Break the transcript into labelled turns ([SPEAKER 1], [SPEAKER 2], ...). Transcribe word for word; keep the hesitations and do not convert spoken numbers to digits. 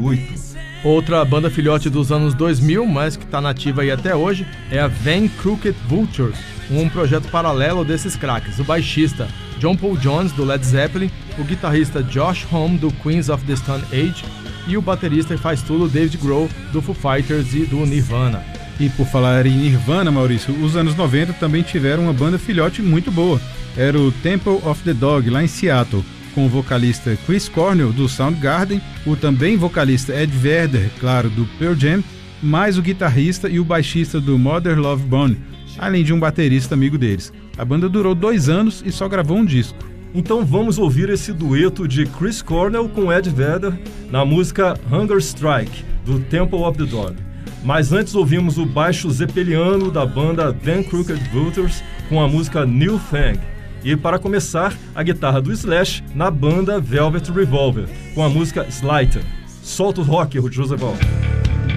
[SPEAKER 1] oito.
[SPEAKER 2] Outra banda filhote dos anos dois mil, mas que está nativa aí até hoje, é a Van Crooked Vultures, um projeto paralelo desses craques. O baixista John Paul Jones, do Led Zeppelin, o guitarrista Josh Homme, do Queens of the Stone Age, e o baterista que faz tudo, David Grohl, do Foo Fighters e do Nirvana.
[SPEAKER 3] E por falar em Nirvana, Maurício, os anos noventa também tiveram uma banda filhote muito boa. Era o Temple of the Dog, lá em Seattle, com o vocalista Chris Cornell, do Soundgarden, o também vocalista Ed Vedder, claro, do Pearl Jam, mais o guitarrista e o baixista do Mother Love Bone, além de um baterista amigo deles. A banda durou dois anos e só gravou um disco.
[SPEAKER 1] Então vamos ouvir esse dueto de Chris Cornell com Ed Vedder na música Hunger Strike, do Temple of the Dog. Mas antes ouvimos o baixo zeppeliano da banda Van Crooked Vultures com a música New Thing. E para começar, a guitarra do Slash na banda Velvet Revolver, com a música Slighter. Solta o rock, José Val.